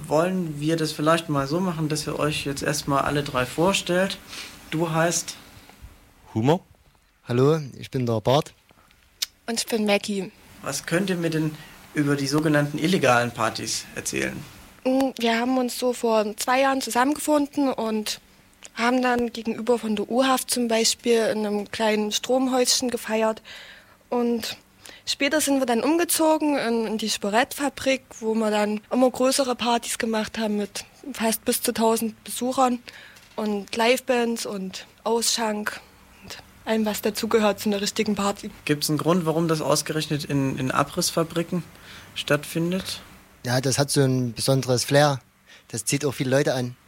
wollen wir das vielleicht mal so machen, dass ihr euch jetzt erstmal alle drei vorstellt. Du heißt Humor. Hallo, ich bin der Bart. Und ich bin Maggie. Was könnt ihr mir denn über die sogenannten illegalen Partys erzählen? Wir haben uns so vor 2 Jahren zusammengefunden und haben dann gegenüber von der U-Haft zum Beispiel in einem kleinen Stromhäuschen gefeiert. Und später sind wir dann umgezogen in die Sporettfabrik, wo wir dann immer größere Partys gemacht haben mit fast bis zu 1000 Besuchern und Livebands und Ausschank und allem, was dazugehört zu einer richtigen Party. Gibt es einen Grund, warum das ausgerechnet in Abrissfabriken stattfindet? Ja, das hat so ein besonderes Flair. Das zieht auch viele Leute an.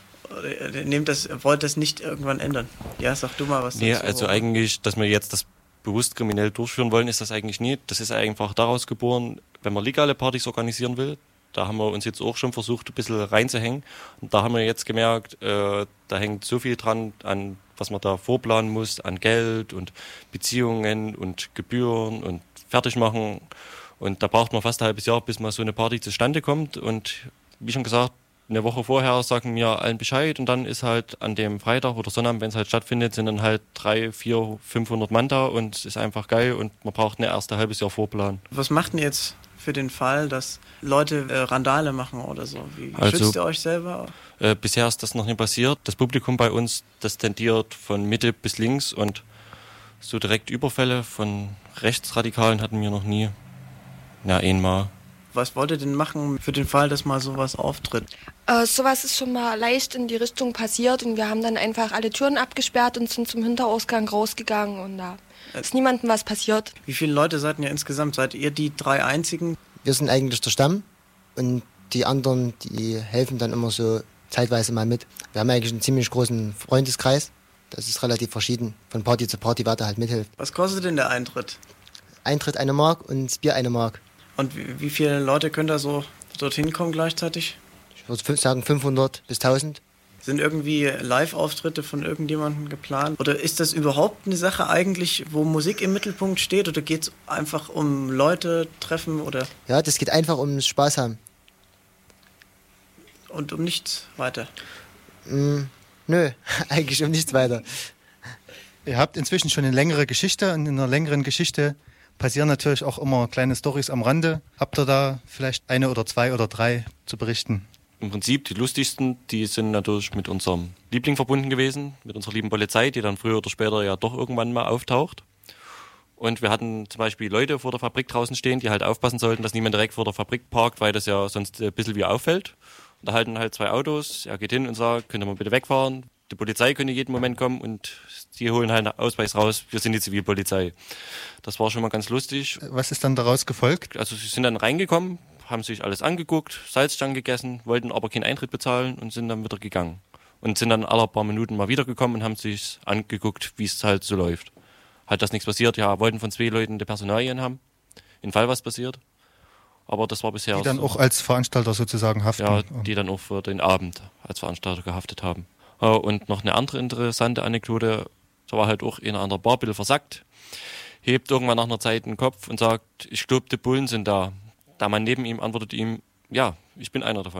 Wollt das nicht irgendwann ändern? Ja, sag du mal was dazu. Nee, also eigentlich, dass wir jetzt das bewusst kriminell durchführen wollen, ist das eigentlich nie. Das ist einfach daraus geboren, wenn man legale Partys organisieren will. Da haben wir uns jetzt auch schon versucht, ein bisschen reinzuhängen. Und da haben wir jetzt gemerkt, da hängt so viel dran, an was man da vorplanen muss, an Geld und Beziehungen und Gebühren und Fertigmachen. Und da braucht man fast ein halbes Jahr, bis mal so eine Party zustande kommt. Und wie schon gesagt, eine Woche vorher sagen wir allen Bescheid und dann ist halt an dem Freitag oder Sonnabend, wenn es halt stattfindet, sind dann halt 300, 400, 500 Mann da und es ist einfach geil und man braucht ein erstes halbes Jahr Vorplan. Was macht denn jetzt für den Fall, dass Leute Randale machen oder so? Wie Also, schützt ihr euch selber? Bisher ist das noch nicht passiert. Das Publikum bei uns, das tendiert von Mitte bis links und so direkt Überfälle von Rechtsradikalen hatten wir noch nie. Ja, einmal. Was wollt ihr denn machen für den Fall, dass mal sowas auftritt? Sowas ist schon mal leicht in die Richtung passiert und wir haben dann einfach alle Türen abgesperrt und sind zum Hinterausgang rausgegangen und da ist niemandem was passiert. Wie viele Leute seid ihr insgesamt? Seid ihr die 3 einzigen? Wir sind eigentlich der Stamm und die anderen, die helfen dann immer so zeitweise mal mit. Wir haben eigentlich einen ziemlich großen Freundeskreis. Das ist relativ verschieden, von Party zu Party, wer da halt mithilft. Was kostet denn der Eintritt? Eintritt 1 Mark und das Bier 1 Mark. Und wie viele Leute können da so dorthin kommen gleichzeitig? Ich würde sagen 500 bis 1000. Sind irgendwie Live-Auftritte von irgendjemandem geplant? Oder ist das überhaupt eine Sache eigentlich, wo Musik im Mittelpunkt steht? Oder geht es einfach um Leute treffen? Oder? Ja, das geht einfach ums Spaß haben. Und um nichts weiter? Nö, eigentlich um nichts weiter. Ihr habt inzwischen schon eine längere Geschichte und in einer längeren Geschichte passieren natürlich auch immer kleine Storys am Rande. Habt ihr da vielleicht 1 oder 2 oder 3 zu berichten? Im Prinzip die lustigsten, die sind natürlich mit unserem Liebling verbunden gewesen, mit unserer lieben Polizei, die dann früher oder später ja doch irgendwann mal auftaucht. Und wir hatten zum Beispiel Leute vor der Fabrik draußen stehen, die halt aufpassen sollten, dass niemand direkt vor der Fabrik parkt, weil das ja sonst ein bisschen wie auffällt. Und da halten halt 2 Autos, er geht hin und sagt, könnt ihr mal bitte wegfahren. Die Polizei könnte jeden Moment kommen und die holen halt einen Ausweis raus, wir sind die Zivilpolizei. Das war schon mal ganz lustig. Was ist dann daraus gefolgt? Also sie sind dann reingekommen, haben sich alles angeguckt, Salzstangen gegessen, wollten aber keinen Eintritt bezahlen und sind dann wieder gegangen. Und sind dann alle paar Minuten mal wiedergekommen und haben sich angeguckt, wie es halt so läuft. Hat das nichts passiert? Ja, wollten von 2 Leuten die Personalien haben. Im Fall was passiert. Aber das war bisher Die dann so. Auch als Veranstalter sozusagen haften? Ja, die dann auch für den Abend als Veranstalter gehaftet haben. Und noch eine andere interessante Anekdote, da war halt auch einer an der Bar ein bisschen versackt, hebt irgendwann nach einer Zeit den Kopf und sagt, ich glaube, die Bullen sind da. Der Mann neben ihm antwortet ihm, ja, ich bin einer davon.